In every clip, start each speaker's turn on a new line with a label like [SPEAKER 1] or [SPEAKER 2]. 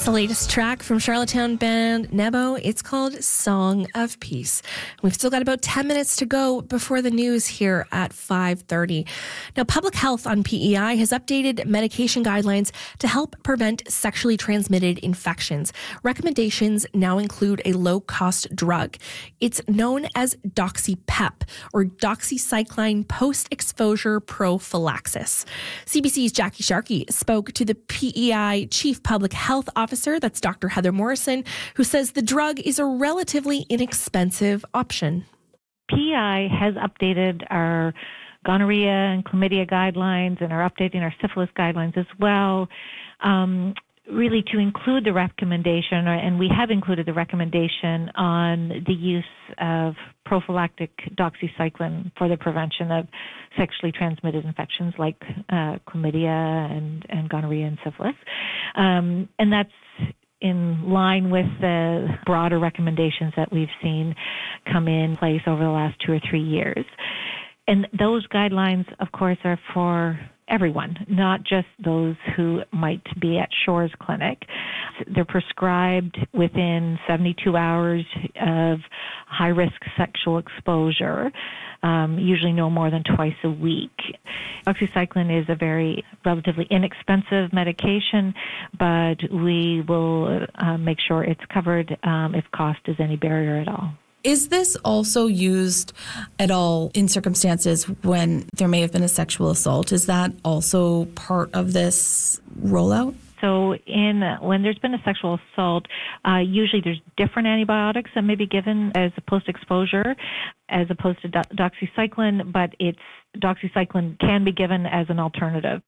[SPEAKER 1] That's the latest track from Charlottetown band Nebo. It's called Song of Peace. We've still got about 10 minutes to go before the news here at 5:30. Now, Public Health on PEI has updated medication guidelines to help prevent sexually transmitted infections. Recommendations now include a low-cost drug. It's known as DoxyPEP, or doxycycline post-exposure prophylaxis. CBC's Jackie Sharkey spoke to the PEI Chief Public Health Officer, that's Dr. Heather Morrison, who says the drug is a relatively inexpensive option.
[SPEAKER 2] PEI has updated our gonorrhea and chlamydia guidelines and are updating our syphilis guidelines as well, really to include the recommendation, and we have included the recommendation on the use of prophylactic doxycycline for the prevention of sexually transmitted infections like chlamydia and gonorrhea and syphilis. And that's in line with the broader recommendations that we've seen come in place over the last 2 or 3 years. And those guidelines, of course, are for everyone, not just those who might be at Shores Clinic. They're prescribed within 72 hours of high-risk sexual exposure, usually no more than twice a week. Doxycycline is a very relatively inexpensive medication, but we will make sure it's covered if cost is any barrier at all.
[SPEAKER 3] Is this also used at all in circumstances when there may have been a sexual assault? Is that also part of this rollout?
[SPEAKER 2] So when there's been a sexual assault, usually there's different antibiotics that may be given as a post-exposure as opposed to doxycycline, but doxycycline can be given as an alternative.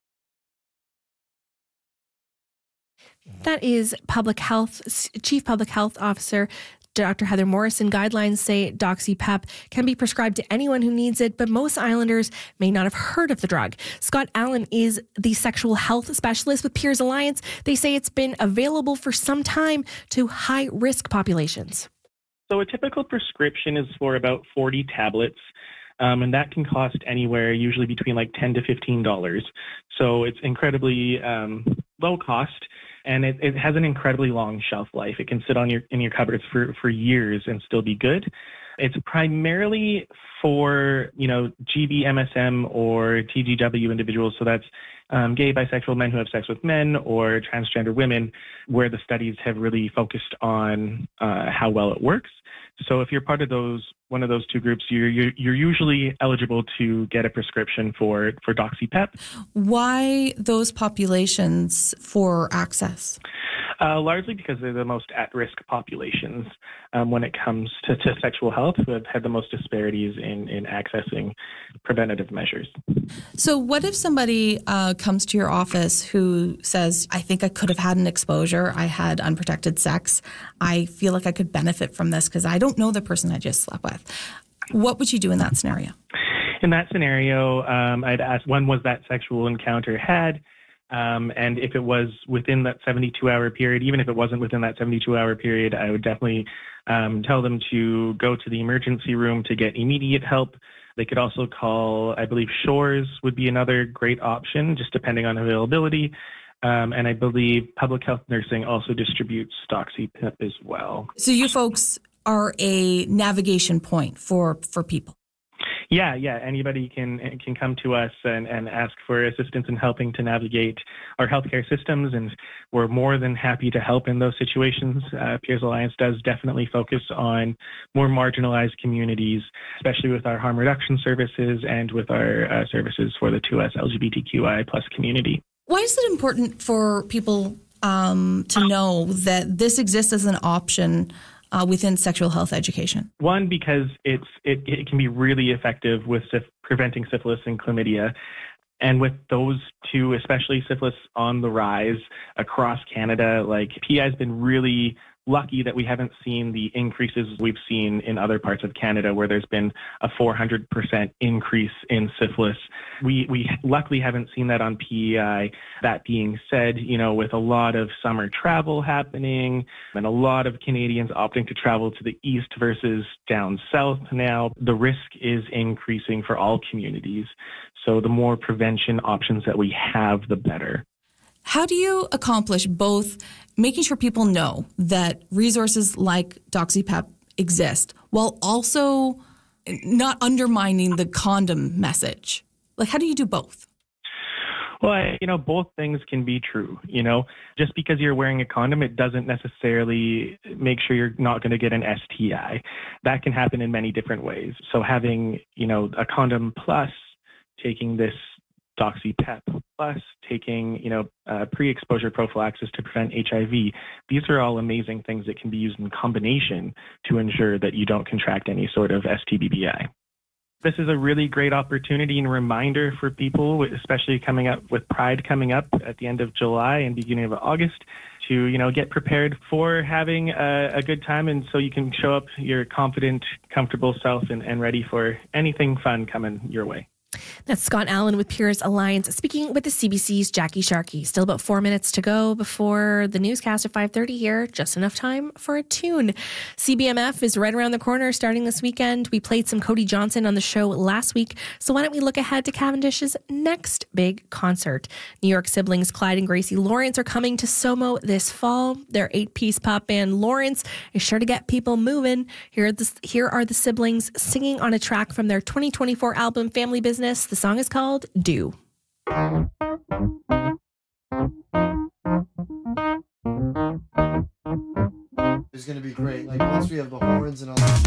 [SPEAKER 1] That is Chief Public Health Officer Dr. Heather Morrison. Guidelines say DoxyPEP can be prescribed to anyone who needs it, but most Islanders may not have heard of the drug. Scott Allen is the sexual health specialist with Peers Alliance. They say it's been available for some time to high-risk populations.
[SPEAKER 4] So a typical prescription is for about 40 tablets, and that can cost anywhere, usually between like $10 to $15. So it's incredibly low cost. And it has an incredibly long shelf life. It can sit in your cupboards for years and still be good. It's primarily for, GB, MSM, or TGW individuals. So that's gay, bisexual men who have sex with men, or transgender women, where the studies have really focused on how well it works. So if you're part of one of those two groups, you're usually eligible to get a prescription for DoxyPEP.
[SPEAKER 3] Why those populations for access?
[SPEAKER 4] Largely because they're the most at-risk populations when it comes to sexual health, who have had the most disparities in accessing preventative measures.
[SPEAKER 3] So what if somebody comes to your office who says, I think I could have had an exposure, I had unprotected sex, I feel like I could benefit from this because I don't know the person I just slept with. What would you do in that scenario?
[SPEAKER 4] In that scenario, I'd ask, when was that sexual encounter had? And if it was within that 72-hour period, even if it wasn't within that 72-hour period, I would definitely tell them to go to the emergency room to get immediate help. They could also call, I believe Shores would be another great option, just depending on availability. And I believe Public Health Nursing also distributes DoxyPEP as well.
[SPEAKER 3] So you folks are a navigation point for people.
[SPEAKER 4] Yeah. Anybody can come to us and ask for assistance in helping to navigate our healthcare systems, and we're more than happy to help in those situations. Peers Alliance does definitely focus on more marginalized communities, especially with our harm reduction services and with our services for the 2S LGBTQI+ community.
[SPEAKER 3] Why is it important for people to know that this exists as an option within sexual health education?
[SPEAKER 4] One, because it can be really effective with preventing syphilis and chlamydia. And with those two, especially syphilis on the rise across Canada, PEI has been really lucky that we haven't seen the increases we've seen in other parts of Canada, where there's been a 400% increase in syphilis. We luckily haven't seen that on PEI. That being said, with a lot of summer travel happening and a lot of Canadians opting to travel to the east versus down south now, the risk is increasing for all communities. So the more prevention options that we have, the better.
[SPEAKER 3] How do you accomplish both making sure people know that resources like DoxyPep exist while also not undermining the condom message. Like, how do you do both?
[SPEAKER 4] Well, both things can be true. Just because you're wearing a condom, it doesn't necessarily make sure you're not going to get an STI. That can happen in many different ways. So having, a condom plus taking this DoxyPep plus taking, pre-exposure prophylaxis to prevent HIV, these are all amazing things that can be used in combination to ensure that you don't contract any sort of STBBI. This is a really great opportunity and reminder for people, especially coming up with Pride coming up at the end of July and beginning of August, to get prepared for having a good time, and so you can show up your confident, comfortable self and ready for anything fun coming your way.
[SPEAKER 1] That's Scott Allen with Peers Alliance, speaking with the CBC's Jackie Sharkey. Still about 4 minutes to go before the newscast at 5:30 here. Just enough time for a tune. CBMF is right around the corner starting this weekend. We played some Cody Johnson on the show last week, so why don't we look ahead to Cavendish's next big concert. New York siblings Clyde and Gracie Lawrence are coming to SOMO this fall. Their 8-piece pop band Lawrence is sure to get people moving. Here are the siblings singing on a track from their 2024 album Family Business. The song is called Do.
[SPEAKER 5] It's going to be great. Like once we have the horns and all that.